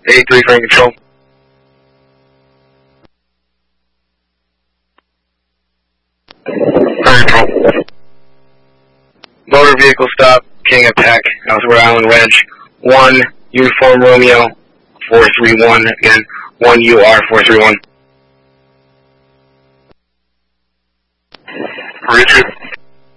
83 frame control. Frame control. Motor vehicle stop, King of Pack, House Rhode Island Ranch, 1 Uniform Romeo 431, again, 1 UR 431. Richard